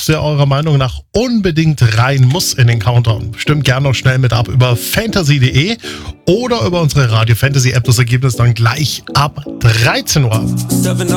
Lied, der eurer Meinung nach unbedingt rein muss in den Countdown? Stimmt gerne noch schnell mit ab über fantasy.de oder über unsere Radio Fantasy App. Das Ergebnis dann gleich ab 13 Uhr.